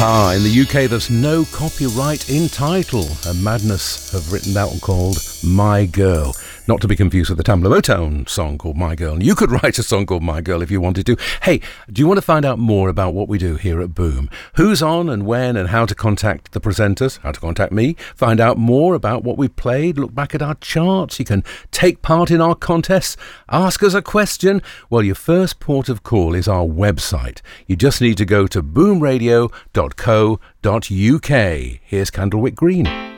In the UK, there's no copyright in title, and Madness have written that one called My Girl. Not to be confused with the Tamla Motown song called My Girl. And you could write a song called My Girl if you wanted to. Hey, do you want to find out more about what we do here at Boom? Who's on and when and how to contact the presenters, how to contact me, find out more about what we've played, look back at our charts, you can take part in our contests, ask us a question? Well, your first port of call is our website. You just need to go to boomradio.co.uk. Here's Candlewick Green.